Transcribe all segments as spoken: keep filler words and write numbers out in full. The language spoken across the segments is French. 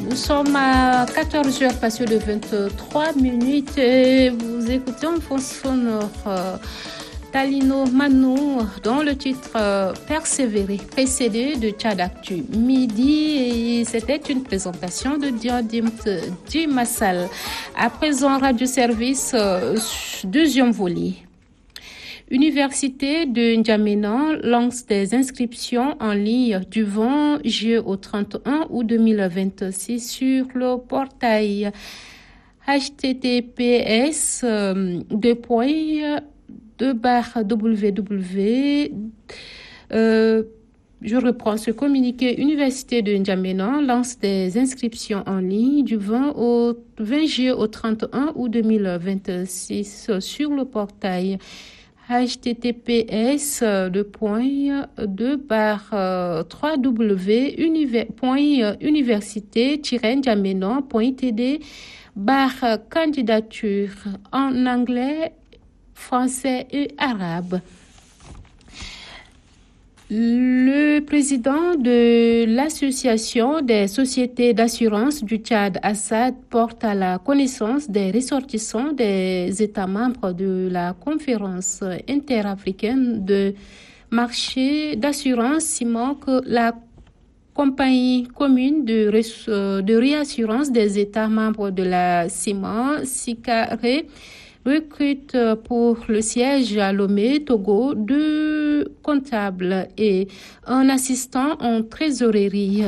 Nous sommes à quatorze heures passées de vingt-trois minutes et vous écoutez en fond sonore euh, Talino Manou dont le titre euh, Persévérer, précédé de Tchad Actu Midi, et c'était une présentation de Diadim Dimassal. À présent, Radio Service, euh, deuxième volet. Université de N'Djamena lance des inscriptions en ligne du vingt juillet au trente et un août deux mille vingt-six sur le portail H T T P S euh, deux points deux barre w w w euh, je reprends ce communiqué. Université de N'Djamena lance des inscriptions en ligne du vingt au vingt juillet au trente et un août deux mille vingt-six sur le portail H T T P S deux point deux barre trois w point université tiret n'djamena point t d barre candidature en anglais, français et arabe. Le président de l'Association des sociétés d'assurance du Tchad, Assad, porte à la connaissance des ressortissants des États membres de la conférence interafricaine de marché d'assurance Ciment que la compagnie commune de, ré- de réassurance des États membres de la Ciment, Sicare, recrute pour le siège à Lomé, Togo, deux comptables et un assistant en trésorerie.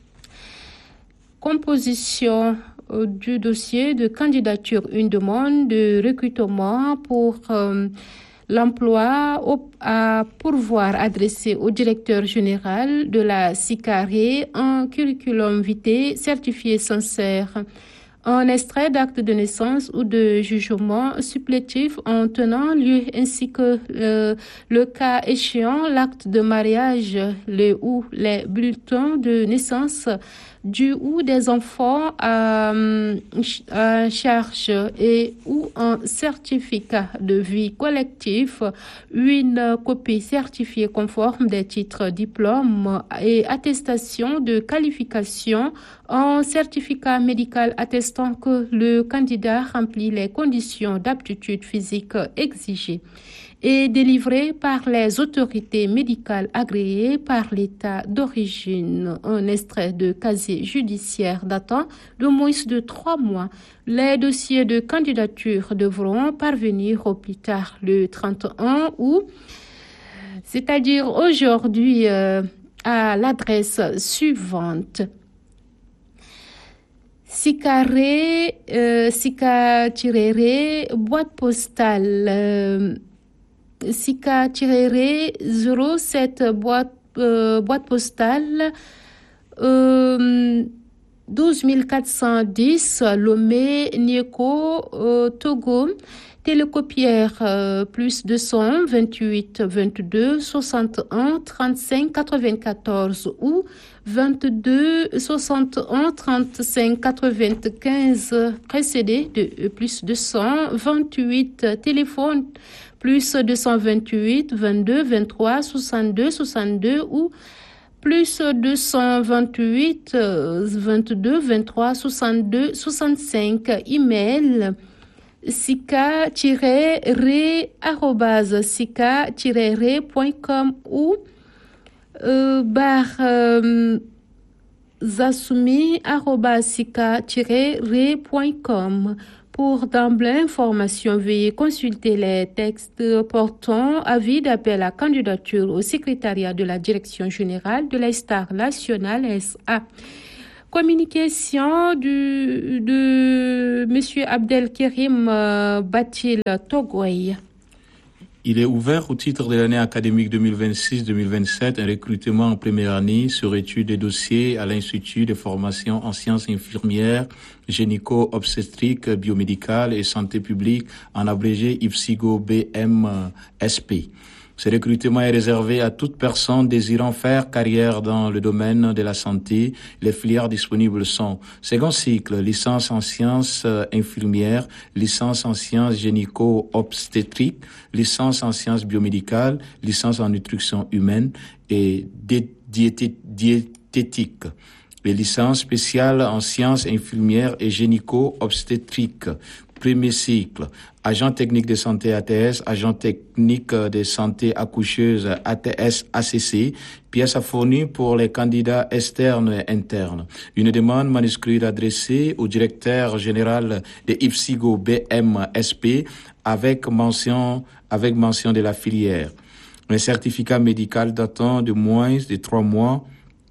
Composition du dossier de candidature, une demande de recrutement pour euh, l'emploi au, à pourvoir adressé au directeur général de la Sicare, un curriculum vitae certifié sincère, un extrait d'acte de naissance ou de jugement supplétif en tenant lieu, ainsi que euh, le cas échéant, l'acte de mariage, les ou les bulletins de naissance du ou des enfants à, à charge et ou un certificat de vie collectif, une copie certifiée conforme des titres, diplômes et attestation de qualification, un certificat médical attestant que le candidat remplit les conditions d'aptitude physique exigées, et délivré par les autorités médicales agréées par l'État d'origine. Un extrait de casier judiciaire datant de moins de trois mois. Les dossiers de candidature devront parvenir au plus tard le trente et un août, c'est-à-dire aujourd'hui, euh, à l'adresse suivante. Sicare, euh, Sicare, boîte postale, euh, Sicare zéro sept boîte, euh, boîte postale euh, douze mille quatre cent dix Lomé, Nieko, euh, Togo. Télécopière euh, plus deux cent vingt-huit vingt-deux soixante et un trente-cinq quatre-vingt-quatorze ou vingt-deux soixante et un trente-cinq quatre-vingt-quinze précédé de plus deux cent vingt-huit. Téléphone plus deux cent vingt-huit vingt-deux vingt-trois soixante-deux soixante-deux ou plus deux cent vingt-huit vingt-deux vingt-trois soixante-deux soixante-cinq. Email sika-re arobase sika-re point com ou euh, barre euh, zasumi arobase sika-re point com. Pour d'emblée information, veuillez consulter les textes portant avis d'appel à candidature au secrétariat de la Direction générale de la Star nationale S A. Communication du, de M. Abdelkerim euh, Batil Togoy. Il est ouvert au titre de l'année académique deux mille vingt-six deux mille vingt-sept un recrutement en première année sur études des dossiers à l'Institut de formation en sciences infirmières, gynéco-obstétriques, biomédicales et santé publique, en abrégé IPSIGO B M S P. Ce recrutement est réservé à toute personne désirant faire carrière dans le domaine de la santé. Les filières disponibles sont second cycle, licence en sciences infirmières, licence en sciences gynéco-obstétriques, licence en sciences biomédicales, licence en nutrition humaine et diété- diététique. Les licences spéciales en sciences infirmières et gynéco-obstétriques. Premier cycle, agent technique de santé A T S, agent technique de santé accoucheuse A T S A C C, pièces à fournir pour les candidats externes et internes. Une demande manuscrite adressée au directeur général de IPSIGO B M S P avec mention, avec mention de la filière. Un certificat médical datant de moins de trois mois,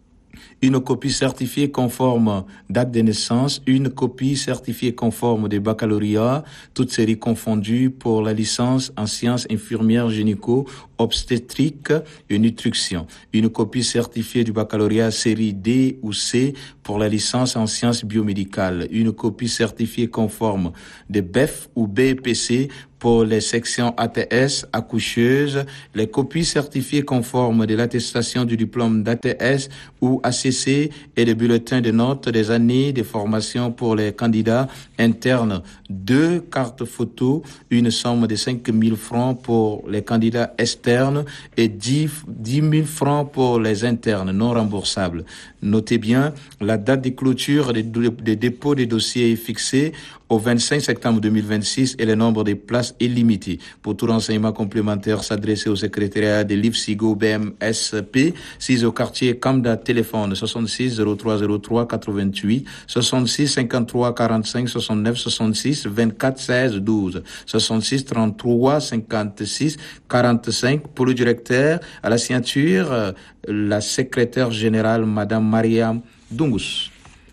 une copie certifiée conforme date de naissance, une copie certifiée conforme de baccalauréat, toutes séries confondues pour la licence en sciences infirmières gynéco, obstétrique et nutrition. Une copie certifiée du baccalauréat série D ou C pour la licence en sciences biomédicales. Une copie certifiée conforme de B E F ou B P C pour les sections A T S, accoucheuses, les copies certifiées conformes de l'attestation du diplôme d'A T S ou A C C et des bulletins de notes des années de formation pour les candidats internes. Deux cartes photos, une somme de cinq mille francs pour les candidats externes et dix mille francs pour les internes non remboursables. Notez bien, la date de clôture des, des dépôts des dossiers est fixée au vingt-cinq septembre deux mille vingt-six et le nombre de places est limité. Pour tout renseignement complémentaire, s'adresser au secrétariat de l'IPSIGO B M S P, six au quartier Kamda, téléphone soixante-six zéro trois zéro trois quatre-vingt-huit, soixante-six cinquante-trois quarante-cinq soixante-neuf, soixante-six vingt-quatre seize douze, soixante-six trente-trois cinquante-six quarante-cinq. Pour le directeur, à la signature, la secrétaire générale, Madame Mariam Dungus.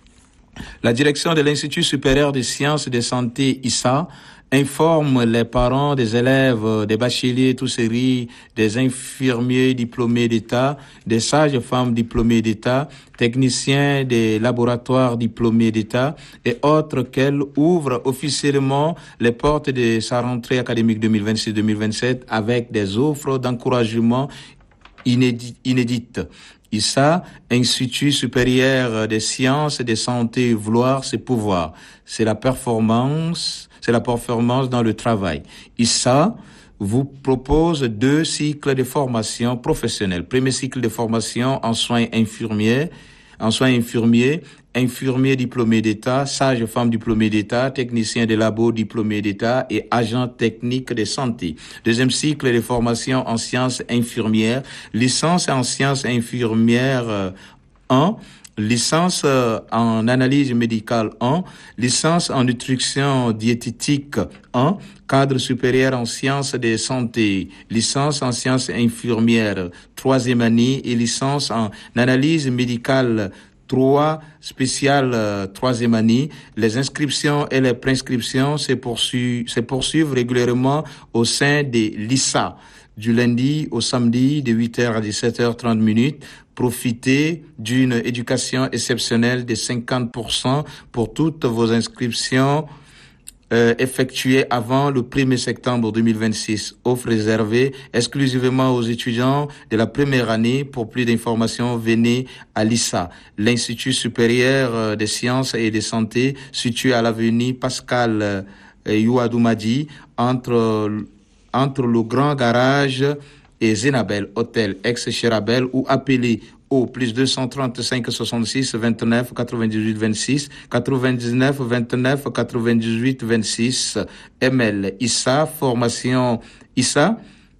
La direction de l'Institut supérieur des sciences de santé I S A informe les parents des élèves, des bacheliers, tous séries, des infirmiers diplômés d'État, des sages-femmes diplômées d'État, techniciens des laboratoires diplômés d'État et autres qu'elle ouvre officiellement les portes de sa rentrée académique deux mille vingt-six deux mille vingt-sept avec des offres d'encouragement inédites. inédites. I S A, Institut supérieur des sciences et de santé, vouloir c'est pouvoir. C'est la performance, c'est la performance dans le travail. I S A vous propose deux cycles de formation professionnelle. Premier cycle de formation en soins infirmiers, en soins infirmiers, infirmier diplômé d'État, sage-femme diplômée d'État, technicien de labo diplômé d'État et agent technique de santé. Deuxième cycle de formation en sciences infirmières, licence en sciences infirmières un, licence en analyse médicale un, licence en nutrition diététique un, cadre supérieur en sciences de santé, licence en sciences infirmières troisième année et licence en analyse médicale trois, spéciale euh, troisième année. Les inscriptions et les prescriptions se poursuivent, se poursuivent régulièrement au sein de l'I S A, du lundi au samedi de huit heures à dix-sept heures trente minutes. Profitez d'une éducation exceptionnelle de cinquante pour cent pour toutes vos inscriptions Euh, effectué avant le premier septembre deux mille vingt-six. Offre réservée exclusivement aux étudiants de la première année. Pour plus d'informations, venez à l'I S A, l'Institut supérieur des sciences et de santé, situé à l'avenue Pascal euh, Youadoumadi, entre, entre le Grand Garage et Zenabel, hôtel ex-Cherabel, ou appelez au plus deux cent trente-cinq soixante-six vingt-neuf quatre-vingt-dix-huit vingt-six quatre-vingt-dix-neuf vingt-neuf quatre-vingt-dix-huit vingt-six. Email I S A formation I S A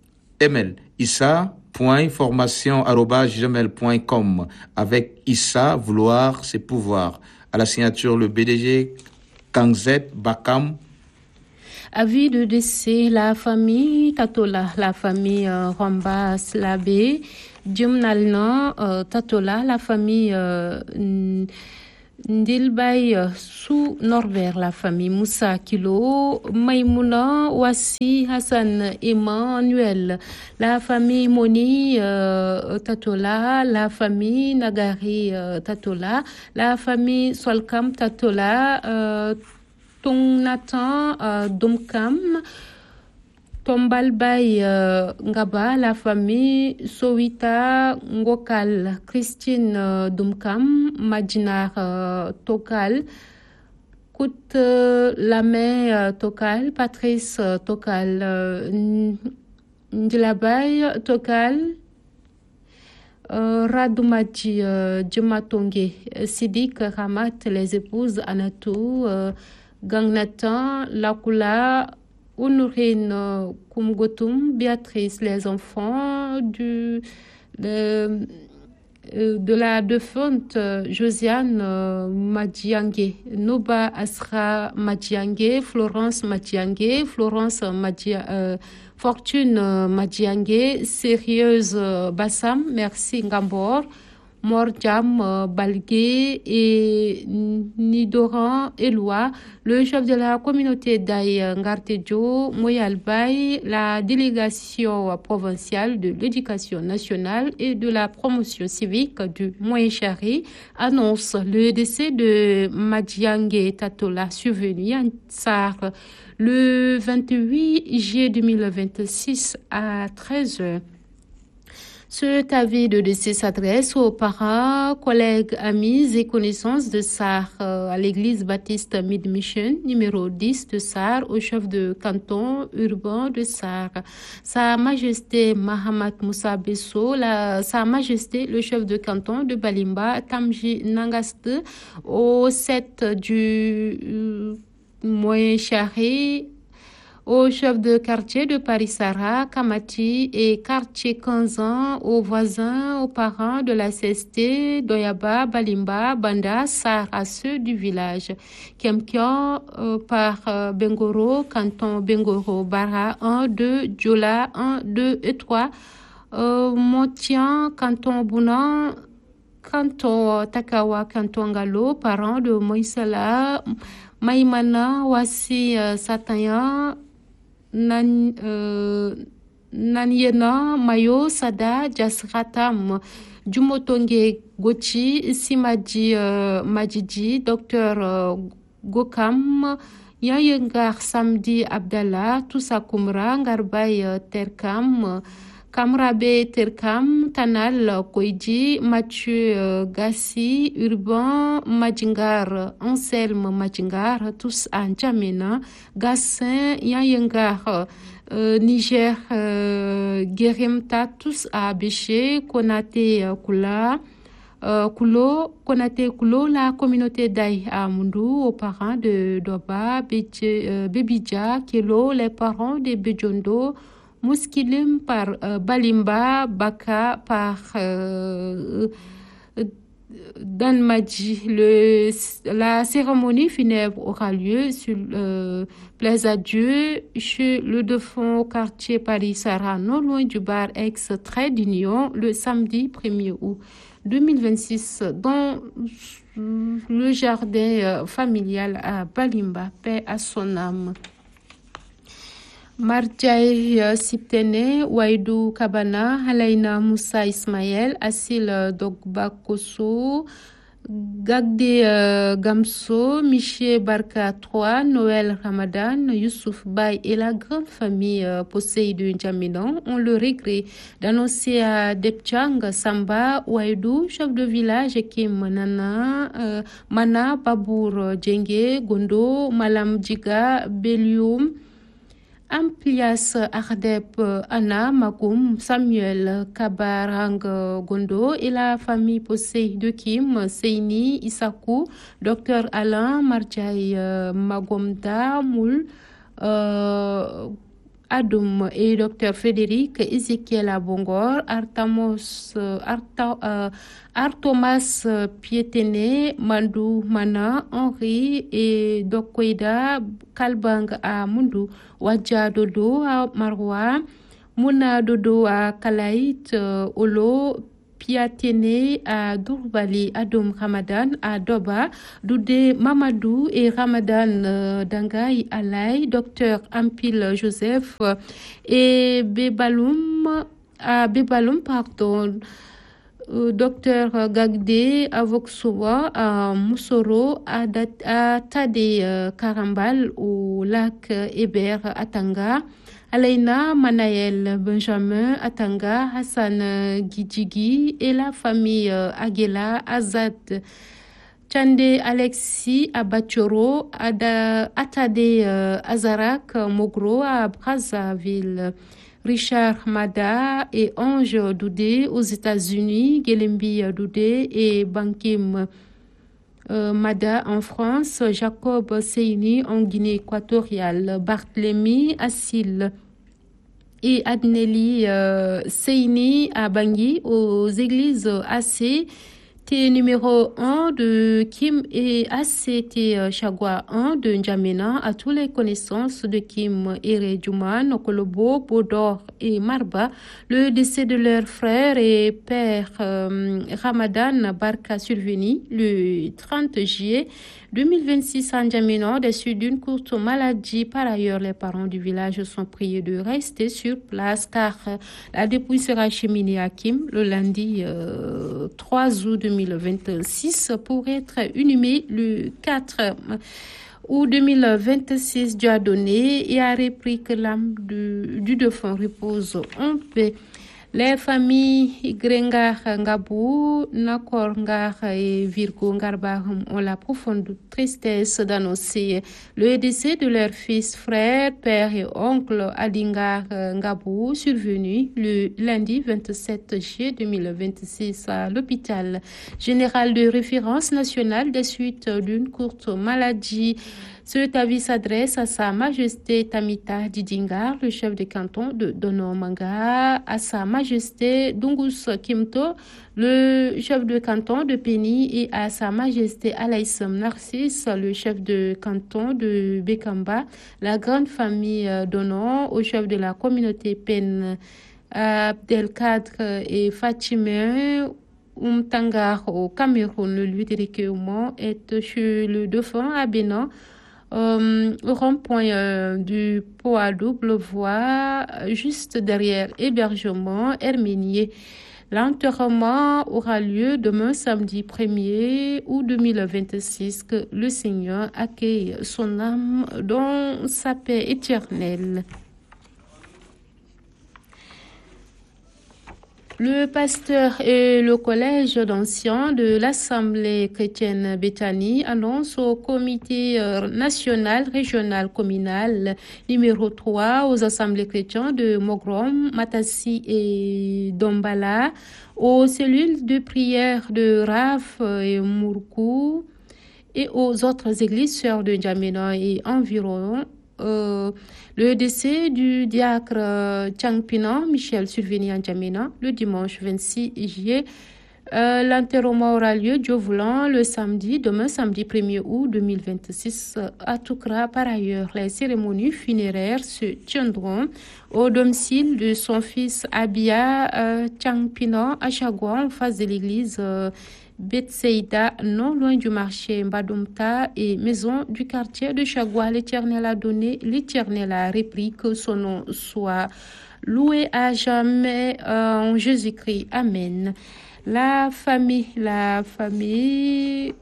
email I S A point formation arobase gmail point com. Avec I S A, vouloir c'est pouvoir. À la signature, le B D G Kangzet Bakam. Avis de décès, la famille Tatola, la famille euh, Ramba Slabé, Djumnalna euh, Tatola, la famille euh, Ndilbay euh, Sou Norbert, la famille Moussa Kilo, Maïmouna Wassi Hassan Emmanuel, la famille Moni euh, Tatola, la famille Nagari euh, Tatola, la famille Solkam Tatola, euh, Tongnatan euh, Domkam, Tombalbay euh, Ngaba, la famille Sowita Ngokal, Christine euh, Domkam, Majinar euh, Tokal, Kout euh, Lamé euh, Tokal, Patrice euh, Tokal, euh, Ndilabay Tokal, Euh, Radoumadji euh, Djematongue, Sidik Ramat, les épouses Anatou, euh, Gangnatan, Lakula, Honorine euh, Kumgotum, Béatrice, les enfants du, de, euh, de la défunte euh, Josiane euh, Madjiangue, Noba Asra Madjiangue, Florence Madjiangue, Florence Madjiangue, euh, Fortune euh, Madjiangue, Sérieuse euh, Bassam, merci Ngambor, Morjam euh, Balgué et Nidoran Eloi, le chef de la communauté d'Aïe Ngartejo, Moyalbaï, la délégation provinciale de l'éducation nationale et de la promotion civique du Moyen-Chari annonce le décès de Madjiangue Tatola survenu à Tsar le vingt-huit juillet deux mille vingt-six à treize heures. Cet avis de décès s'adresse aux parents, collègues, amis et connaissances de Sarr euh, à l'église baptiste Mid-Mission, numéro dix de Sarr, au chef de canton urbain de Sarr. Sa Majesté Mahamat Moussa Besso, la, Sa Majesté le chef de canton de Balimba, Tamji Nangaste, au sept du euh, Moyen-Chari, au chef de quartier de Paris-Sara, Kamati et quartier quinze ans, aux voisins, aux parents de la C S T, Doyaba, Balimba, Banda, Sarr, à ceux du village. Kemkian euh, par euh, Bengoro, canton Bengoro, Bara un, deux, Djola un, deux et trois, euh, Montian, canton Bounan, canton Takawa, canton Galo, parents de Moïsala, Maïmana, Wassi euh, Sataya, Nan, euh, Nanyena, Mayo, Sada, Jasratam, Jumotonge Gochi, Simadji euh, Majiji, docteur euh, Gokam, Yayengar Samdi Abdallah, Toussa Koumra, Ngarbay euh, Terkam, Kamrabe Terkam, Tanal Koidji, Mathieu euh, Gassi, Urban Majingar, Anselme Majingar, tous à N'Djamena, Gassin, Yayengar, euh, Niger, euh, Guérimta, tous à Béché, Konate euh, Kula, euh, Kulo, Konate Kulo, la communauté d'Aï à Mundou, aux parents de Doba, euh, Bebidja, Kelo, les parents de Bejondo, Mouskilim par euh, Balimba, Baka par euh, Danmadji. Le, la cérémonie funèbre aura lieu sur euh, Place à Dieu, chez le défunt au quartier Paris-Sara, non loin du bar ex-Trait d'Union, le samedi premier août deux mille vingt-six, dans le jardin familial à Balimba. Paix à son âme. Marjaï Siptene, Waidou Kabana, Halaina Moussa Ismaël, Asil Dogbakoso, Gagde euh, Gamso, Miché Barka trois, Noël Ramadan, Youssouf Bay et la grande famille euh, Posey de N'Djamena ont le regret d'annoncer à Depchang Samba Waidou, chef de village, Kim Nana, euh, Mana Babour Djenge, Gondo, Malam Djiga, Belioum, Amplias Ardep, Anna, Magoum, Samuel, Kabarang Gondo et la famille Posey de Kim, Seini, Isakou, Docteur Alain, Marjaï Magomda, Moul, euh, Adoum et Docteur Frédéric, Ezekiel Abongor, Artamos, Arta, euh, Artomas Pietene, Mandou Mana, Henri et Dokweda, Kalbang à Mundu, Wadja Dodo à Marwa, Mouna Dodo à Kalaït, euh, Olo, Piatene à Dourbali, Adoum Ramadan à Doba, Doudé Mamadou et Ramadan euh, Dangaï Alaï, Docteur Ampil Joseph euh, et Bebaloum à Bebaloum, pardon. Euh, Docteur Gagde à Voksowa, à Moussoro, à, Dat, à Tade euh, Karambal, au lac Hébert à Tanga, Alaina Manaël Benjamin à Tanga, Hassan Gidjigi et la famille euh, Aguela Azad, Chande Alexis à Bachoro, Ada, Atade euh, Azarak Mogro à Brazzaville. Richard Mada et Ange Doudé aux États-Unis, Gelembi Doudé et Bankim euh, Mada en France, Jacob Seini en Guinée équatoriale, Barthélemy Assil et Adneli euh, Seini à Bangui aux églises A C T numéro un de Kim et A C T Chagua un de N'Djamena à toutes les connaissances de Kim, Ere Djouman, Okolobo, Bodor et Marba, le décès de leur frère et père euh, Ramadan Barka survenu le trente juillet deux mille vingt-six à N'Djamena, déçu d'une courte maladie. Par ailleurs, les parents du village sont priés de rester sur place car la dépouille sera acheminée à Kim le lundi euh, trois août deux mille vingt-six pour être inhumée le quatre août deux mille vingt-six. Dieu a donné et a repris que l'âme du, du défunt repose en paix. Les familles Grengar Ngabou, Nakor Ngar et Virgo Ngarbahum ont la profonde tristesse d'annoncer le décès de leur fils, frère, père et oncle Adingar Ngabou, survenu le lundi vingt-sept juillet deux mille vingt-six à l'hôpital général de référence nationale des suites d'une courte maladie. Cet avis s'adresse à Sa Majesté Tamita Didingar, le chef de canton de Donomanga, à Sa Majesté Dungus Kimto, le chef de canton de Péni, et à Sa Majesté Alaïsam Narcisse, le chef de canton de Bekamba, la grande famille Donon, au chef de la communauté Pen, Abdelkadre et Fatime Umtangar au Cameroun. Le lieu de recueillement est chez le défunt à Bénin, Euh, au rond-point euh, du pont à double voie, juste derrière hébergement Herménier. L'enterrement aura lieu demain samedi premier août deux mille vingt-six. Que le Seigneur accueille son âme dans sa paix éternelle. Le pasteur et le collège d'anciens de l'Assemblée chrétienne Béthanie annoncent au comité national, régional, communal numéro trois aux assemblées chrétiennes de Mogrom, Matassi et Dombala, aux cellules de prière de Raf et Mourkou et aux autres églises sœurs de N'Djamena et environ Euh, le décès du diacre euh, Changpina Michel survenu à N'Djamena le dimanche vingt-six juillet. Euh, l'enterrement aura lieu, Dieu voulant, le samedi, demain samedi premier août deux mille vingt-six à Toukra. Par ailleurs, les cérémonies funéraires se tiendront au domicile de son fils Abia euh, Changpina à Chagua, en face de l'église euh, Betseïda, non loin du marché Mbadoumta et maison du quartier de Chagua. L'Éternel a donné, l'Éternel a repris, que son nom soit loué à jamais euh, en Jésus-Christ. Amen. La famille, la famille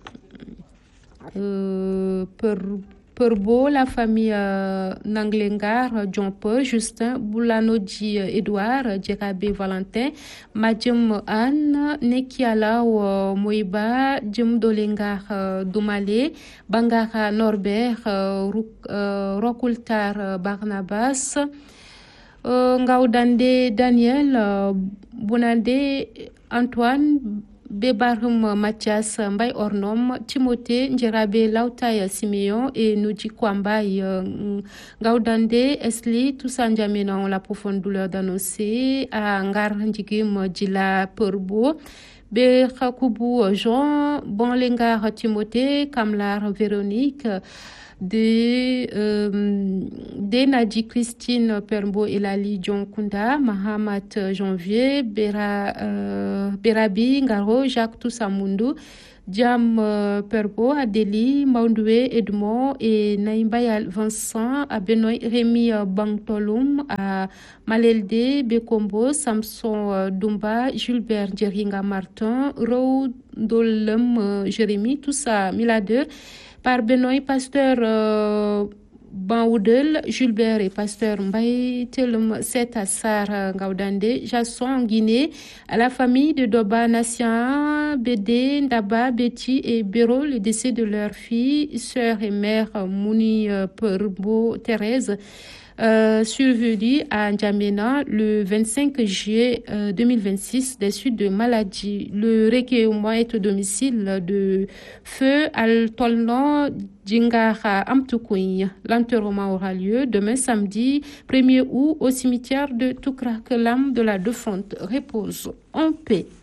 euh, per, Perbo, la famille euh, Nanglengar, Jompe, Justin, Boulanodji, Edouard, Djerabe, Valentin, Madjem Anne, Nekiala, euh, Moiba, Djem Dolengar, euh, Doumale, Bangara Norbert, euh, euh, Rokultar, euh, Barnabas, euh, Ngaudande Daniel, euh, Bounande Antoine, Bebarum Mathias Mbay Ornom, Timothée Ndjerabe Lautaya Simeon et Noudji Kwambay Ngaudande Esli, tous en N'Djamena ont la profonde douleur d'annoncer à Ngar Ndjigim Djila Perbo, Berakoubou Jean, Bonlengar Timothée, Kamlar Véronique, de euh, de Nadi Christine Perbo et Lali Djonkunda, Mahamat Janvier, Bera, euh, Berabi Ngaro, Jacques Toussamoundou, Diam euh, Perbo, Adélie, Maundoué, Edmond et Naïmbayal Vincent, à Benoît Rémi Bangtoloum, à Malelde, Bekombo, Samson euh, Dumba, Gilbert Djeringa Martin, Raoud Dolem euh, Jérémy, tout ça, Miladeur, par Benoît, pasteur euh, Banwoudel, Gilbert et pasteur Mbaye Telum Set Assar Ngaudande, Jasson en Guinée, à la famille de Doba Nassian, Bédé, Ndaba, Betty et Béro, le décès de leur fille, sœur et mère Mouni Perbo Thérèse. euh, survenue à N'Djamena le vingt-cinq juillet euh, deux mille vingt-six des suites de maladie. Le recueillement est au domicile de Feu Altolno Djingara Amtukoui. L'enterrement aura lieu demain samedi premier août au cimetière de Toukra. Que l'âme de la défunte repose en paix.